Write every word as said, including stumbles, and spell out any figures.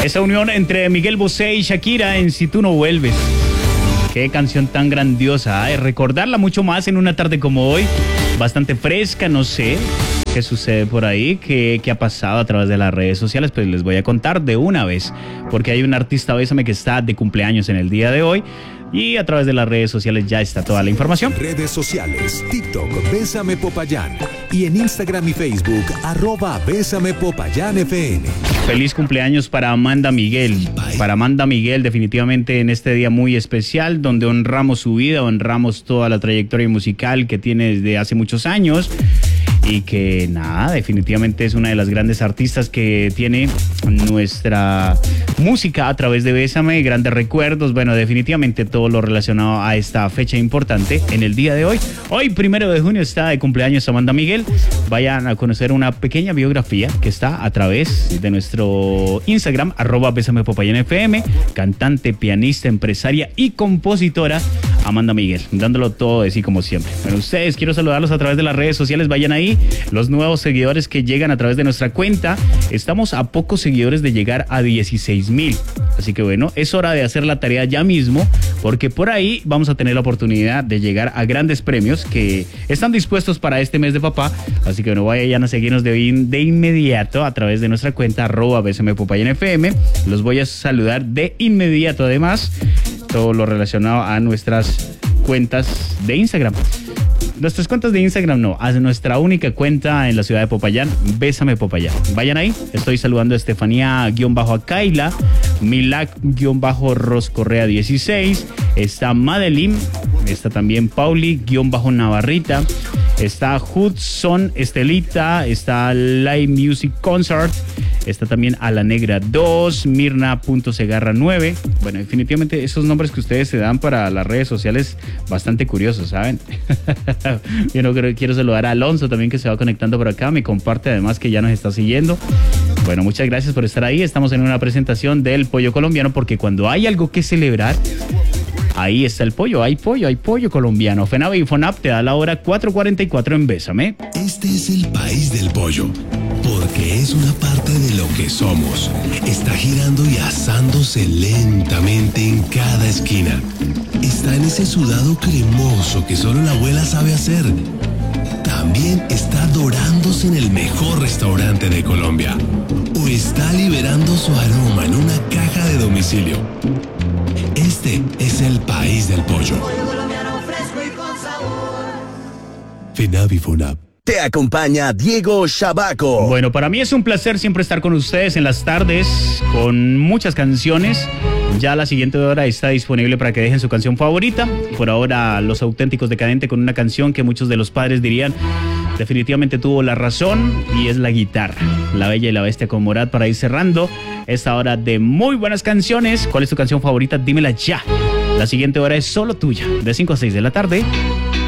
Esa unión entre Miguel Bosé y Shakira en Si Tú No Vuelves. Qué canción tan grandiosa, ¿eh? Recordarla mucho más en una tarde como hoy, bastante fresca, no sé qué sucede por ahí, qué, qué ha pasado a través de las redes sociales, pues les voy a contar de una vez, porque hay un artista, Bésame, que está de cumpleaños en el día de hoy. Y a través de las redes sociales ya está toda la información. Redes sociales, TikTok, Bésame Popayán. Y en Instagram y Facebook, arroba Bésame Popayán F N. Feliz cumpleaños para Amanda Miguel. Para Amanda Miguel, definitivamente en este día muy especial, donde honramos su vida, honramos toda la trayectoria musical que tiene desde hace muchos años. Y que nada, definitivamente es una de las grandes artistas que tiene nuestra música a través de Bésame, grandes recuerdos, bueno, definitivamente todo lo relacionado a esta fecha importante en el día de hoy. Hoy, primero de junio, está de cumpleaños Amanda Miguel. Vayan a conocer una pequeña biografía que está a través de nuestro Instagram, arroba Bésame Popayán F M, cantante, pianista, empresaria y compositora Amanda Miguel, dándolo todo de sí como siempre. Bueno, ustedes, quiero saludarlos a través de las redes sociales, vayan ahí, los nuevos seguidores que llegan a través de nuestra cuenta, estamos a pocos seguidores de llegar a dieciséis mil, así que bueno, es hora de hacer la tarea ya mismo, porque por ahí vamos a tener la oportunidad de llegar a grandes premios que están dispuestos para este mes de papá, así que bueno, vayan a seguirnos de, in, de inmediato a través de nuestra cuenta, arroba Bésame Popayán F M, los voy a saludar de inmediato además, todo lo relacionado a nuestras cuentas de Instagram. Nuestras cuentas de Instagram no, a nuestra única cuenta en la ciudad de Popayán, Bésame Popayán. Vayan ahí, estoy saludando a Estefanía-Akaila, Milac-Roscorrea dieciséis, está Madeline, está también Pauli-Navarrita, está Hudson Estelita, está Live Music Concert, está también A la Negra dos, Mirna.Segarra nueve. Bueno, definitivamente esos nombres que ustedes se dan para las redes sociales, bastante curiosos, ¿saben? Yo no quiero, quiero saludar a Alonso también, que se va conectando por acá, me comparte además que ya nos está siguiendo. Bueno, muchas gracias por estar ahí. Estamos en una presentación del pollo colombiano, porque cuando hay algo que celebrar, ahí está el pollo, hay pollo, hay pollo colombiano. FENAVE y FONAP te da la hora cuatro cuarenta y cuatro en Bésame. Este es el país del pollo, porque es una parte de lo que somos. Está girando y asándose lentamente en cada esquina. Está en ese sudado cremoso que solo la abuela sabe hacer. También está dorándose en el mejor restaurante de Colombia. O está liberando su aroma en una caja de domicilio. Este es el país del pollo. FENAVE y FONAP. Te acompaña Diego Shabaco. Bueno, para mí es un placer siempre estar con ustedes en las tardes con muchas canciones. Ya la siguiente hora está disponible para que dejen su canción favorita. Por ahora, Los Auténticos Decadentes con una canción que muchos de los padres dirían definitivamente tuvo la razón, y es La Guitarra. La Bella y la Bestia con Morat para ir cerrando esta hora de muy buenas canciones. ¿Cuál es tu canción favorita? Dímela ya. La siguiente hora es solo tuya, de cinco a seis de la tarde.